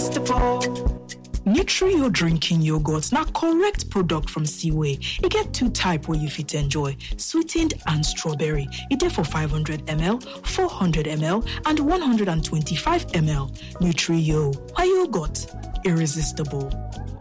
irresistible. Nutrio drinking yogurt na correct product from Seaway. It get two type where you fit enjoy, sweetened and strawberry. It dey for 500 ml, 400 ml, and 125 ml. Nutrio, why yogurt? Irresistible.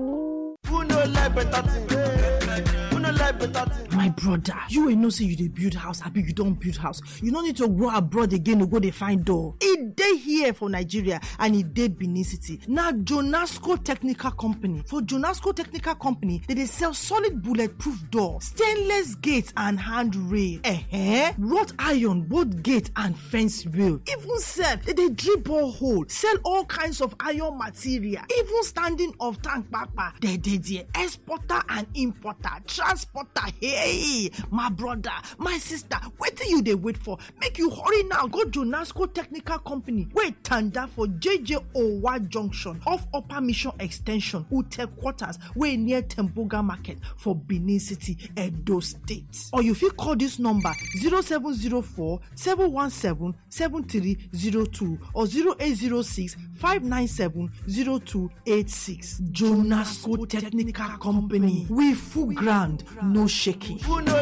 My brother, you will know say you dey build house, happy you don't build house. You don't need to go abroad again to go dey find door. It dey here for Nigeria and it dey Benin City. Now Jonasco Technical Company. For Jonasco Technical Company, they sell solid bulletproof door, stainless gates and handrail, wrought iron, both gate and fence rail. Even self, they drill borehole, sell all kinds of iron material, even standing of tank papa. They exporter and importer, transporter. Hey, my brother, my sister, what do you wait for? Make you hurry now. Go to Jonasco Technical Company. Wait, tanda for JJ Owa Junction off Upper Mission Extension, Ute Quarters, way near Temboga Market for Benin City, Edo State. Or you feel call this number 0704 717 7302 or 0806 597 0286. Jonasco Technical Company. We full ground, no shaking.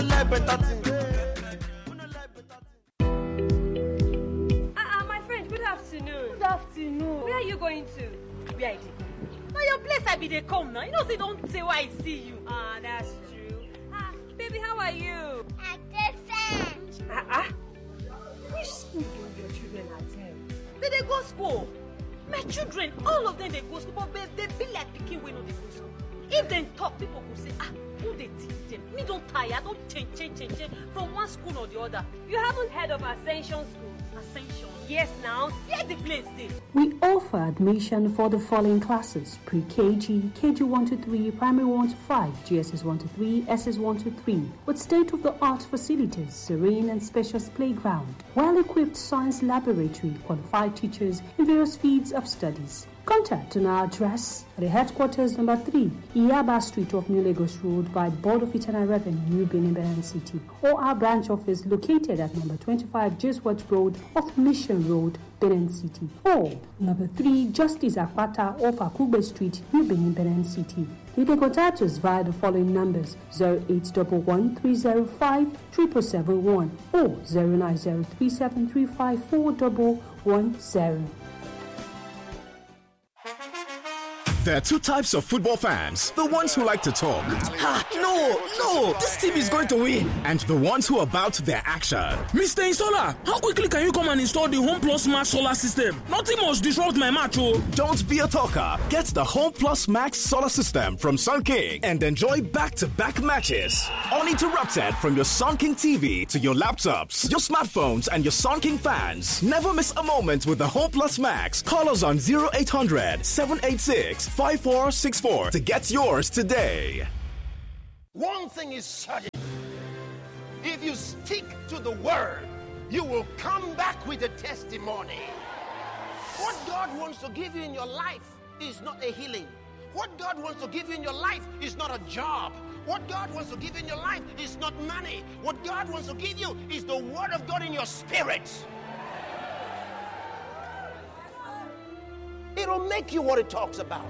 My friend, good afternoon. Good afternoon. Where are you going to? Where I did? Now your place I be they come now. You know say don't say why I see you. That's true. Baby, how are you? I'm different. Which school do your children attend? They go school. My children, all of them they go school, but they be like picking when they go school. If they talk, people will say, who they teach them? Me don't tire, don't change from one school or the other. You haven't heard of Ascension School? Ascension? Yes, now. Here's the place there. We offer admission for the following classes: pre-KG, KG 1 to 3, primary 1 to 5, GSS 1 to 3, SS 1 to 3, with state-of-the-art facilities, serene and spacious playground, well-equipped science laboratory, qualified teachers in various fields of studies. Contact on our address at the headquarters number 3, Iyaba Street off New Lagos Road by Board of Internal Revenue, New Benin City, or our branch office located at number 25 Jeswat Road off Mission Road, Benin City, or number 3 Justice Akpata off Akugbe Street, New Benin City. You can contact us via the following numbers: 0811 305 7771 or 090 3735 4110. There are two types of football fans. The ones who like to talk. No, this team is going to win. And the ones who are about their action. Mr. Installer, how quickly can you come and install the Home Plus Max solar system? Nothing must disrupt my match, oh. Don't be a talker. Get the Home Plus Max solar system from Sun King and enjoy back-to-back matches. Uninterrupted from your Sun King TV to your laptops, your smartphones, and your Sun King fans. Never miss a moment with the Home Plus Max. Call us on 0800 786 5464 to get yours today. One thing is certain. If you stick to the word, you will come back with a testimony. What God wants to give you in your life is not a healing. What God wants to give you in your life is not a job. What God wants to give you in your life is not money. What God wants to give you is the word of God in your spirit. It'll make you what it talks about.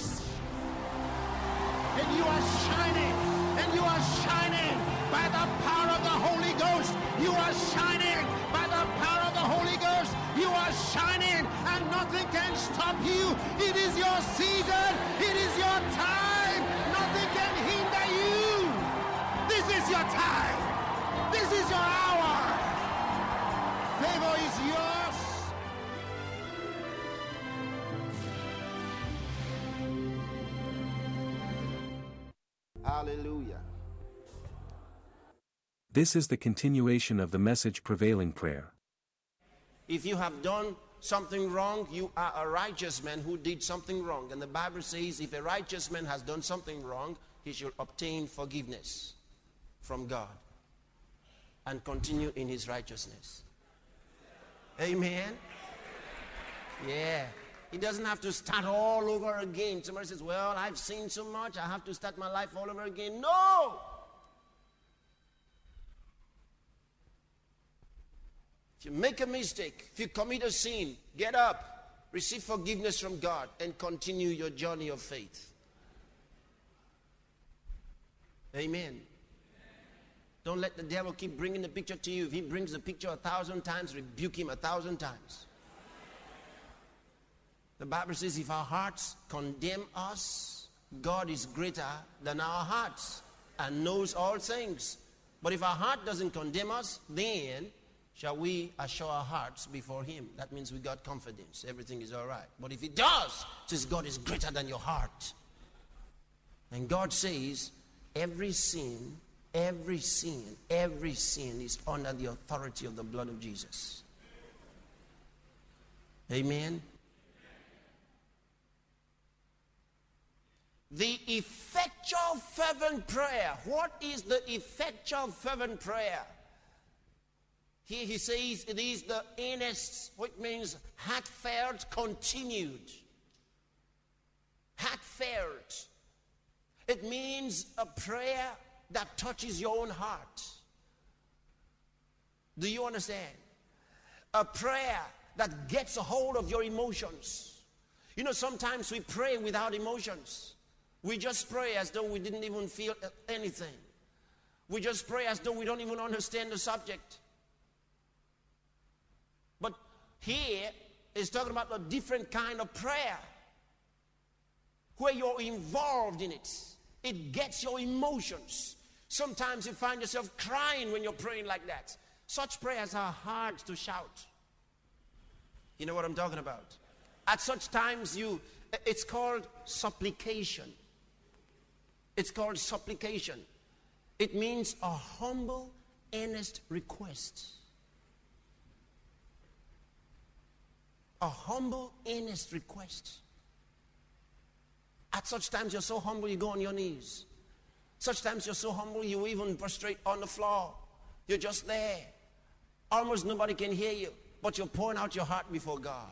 And you are shining. And you are shining by the power of the Holy Ghost. You are shining by the power of the Holy Ghost. You are shining and nothing can stop you. It is your season. It is your time. Nothing can hinder you. This is your time. This is your hour. Favor is yours. Hallelujah. This is the continuation of the Message Prevailing Prayer. If you have done something wrong, you are a righteous man who did something wrong. And the Bible says if a righteous man has done something wrong, he should obtain forgiveness from God and continue in his righteousness. Amen? Yeah. He doesn't have to start all over again. Somebody says, well, I've sinned so much, I have to start my life all over again. No! If you make a mistake, if you commit a sin, get up. receive forgiveness from God, and continue your journey of faith. Amen. Don't let the devil keep bringing the picture to you. If he brings the picture 1,000 times, rebuke him 1,000 times. The Bible says if our hearts condemn us, God is greater than our hearts and knows all things. But if our heart doesn't condemn us, then shall we assure our hearts before him. That means we got confidence. Everything is all right. But if it does, it says God is greater than your heart. And God says every sin is under the authority of the blood of Jesus. Amen. The effectual fervent prayer. What is the effectual fervent prayer? Here he says it is the earnest, which means heartfelt, continued. Heartfelt. It means a prayer that touches your own heart. Do you understand? A prayer that gets a hold of your emotions. You know, sometimes we pray without emotions. We just pray as though we didn't even feel anything. We just pray as though we don't even understand the subject. But here is talking about a different kind of prayer where you're involved in it. It gets your emotions. Sometimes you find yourself crying when you're praying like that. Such prayers are hard to shout. You know what I'm talking about? At such times it's called supplication. It's called supplication. It means a humble, earnest request. A humble, earnest request. At such times you're so humble you go on your knees. Such times you're so humble you even prostrate on the floor. You're just there. Almost nobody can hear you, but you're pouring out your heart before God.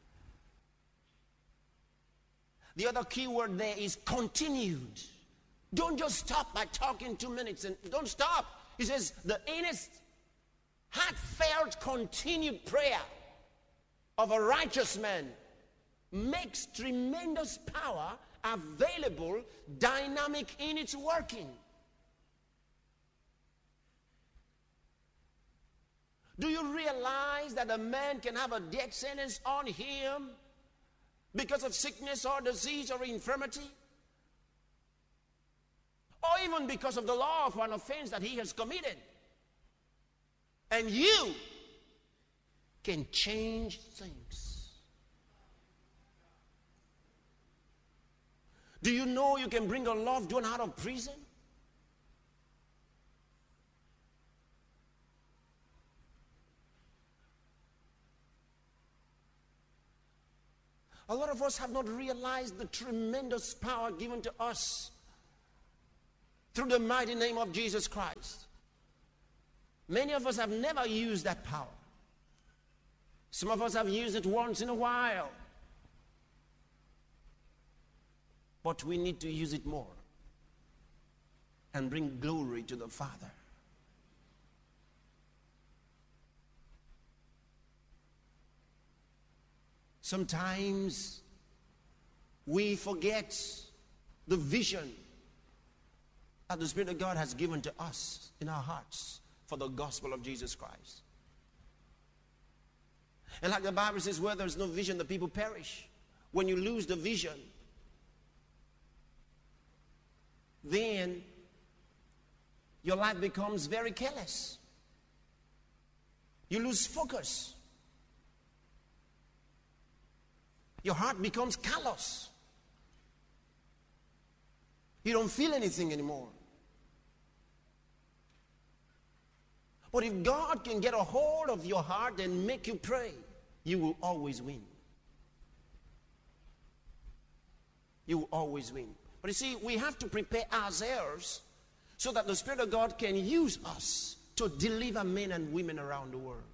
The other key word there is continued. Don't just stop by talking 2 minutes and don't stop. He says the earnest, heartfelt, continued prayer of a righteous man makes tremendous power available, dynamic in its working. Do you realize that a man can have a death sentence on him because of sickness or disease or infirmity? Or even because of the law of an offense that he has committed. And you can change things. Do you know you can bring a loved one out of prison? A lot of us have not realized the tremendous power given to us through the mighty name of Jesus Christ. Many of us have never used that power. Some of us have used it once in a while. But we need to use it more and bring glory to the Father. Sometimes we forget the vision that the Spirit of God has given to us in our hearts for the gospel of Jesus Christ. And like the Bible says, where there's no vision, the people perish. When you lose the vision, then your life becomes very careless. You lose focus. Your heart becomes callous. You don't feel anything anymore. But if God can get a hold of your heart and make you pray, you will always win. You will always win. But you see, we have to prepare ourselves so that the Spirit of God can use us to deliver men and women around the world.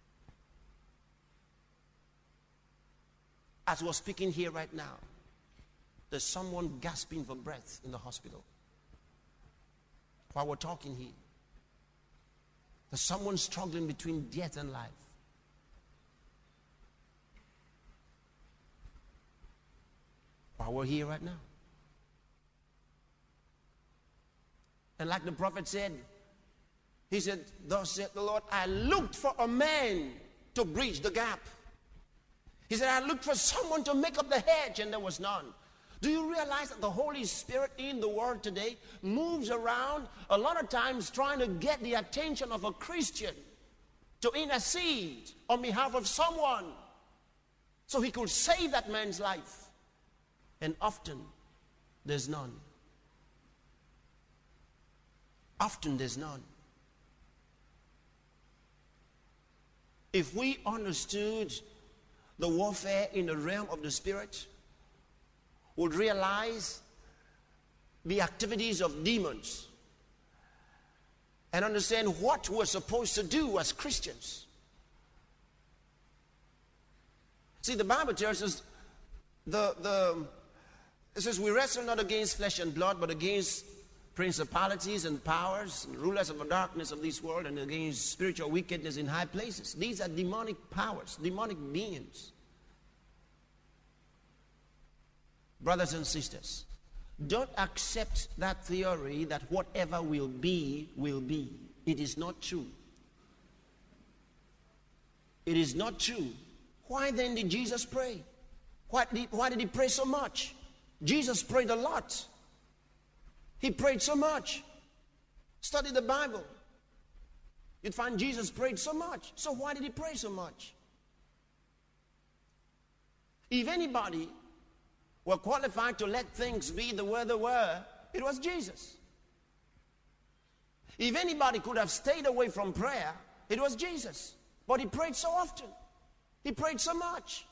As we're speaking here right now, there's someone gasping for breath in the hospital. While we're talking here, there's someone struggling between death and life. we're here right now. And like the prophet said, he said, thus saith the Lord, I looked for a man to bridge the gap. He said, I looked for someone to make up the hedge, and there was none. Do you realize that the Holy Spirit in the world today moves around a lot of times trying to get the attention of a Christian to intercede on behalf of someone so he could save that man's life? And often there's none. Often there's none. If we understood the warfare in the realm of the Spirit, would realize the activities of demons and understand what we're supposed to do as Christians. See, the Bible tells us it says we wrestle not against flesh and blood, but against principalities and powers and rulers of the darkness of this world, and against spiritual wickedness in high places. These are demonic powers, demonic beings. Brothers and sisters, don't accept that theory that whatever will be, will be. It is not true. It is not true. Why then did Jesus pray? Why did he pray so much? Jesus prayed a lot. He prayed so much. Study the Bible. You'd find Jesus prayed so much. So why did he pray so much? If anybody were qualified to let things be the way they were, it was Jesus. If anybody could have stayed away from prayer, it was Jesus. But he prayed so often. He prayed so much.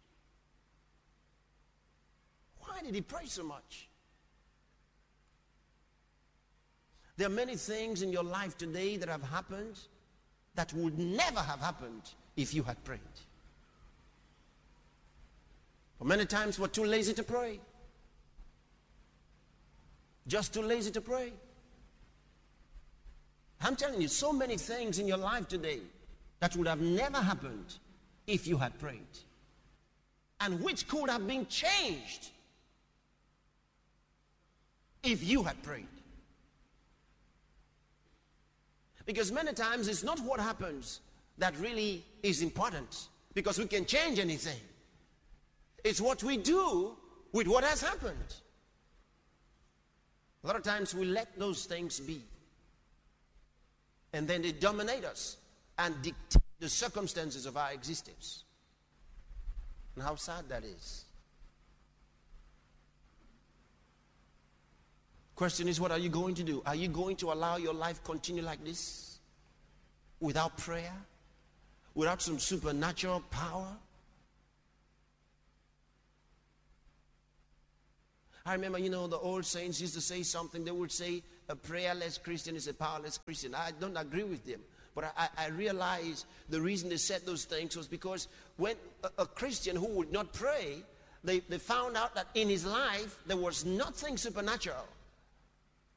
Why did he pray so much? There are many things in your life today that have happened that would never have happened if you had prayed. But many times we're too lazy to pray. Just too lazy to pray. I'm telling you, so many things in your life today that would have never happened if you had prayed, and which could have been changed if you had prayed. Because many times it's not what happens that really is important, because we can change anything. It's what we do with what has happened. A lot of times we let those things be, and then they dominate us and dictate the circumstances of our existence. And how sad that is. Question is, what are you going to do? Are you going to allow your life continue like this? Without prayer? Without some supernatural power? I remember, the old saints used to say something. They would say, a prayerless Christian is a powerless Christian. I don't agree with them. But I realize the reason they said those things was because when a Christian who would not pray, they found out that in his life there was nothing supernatural.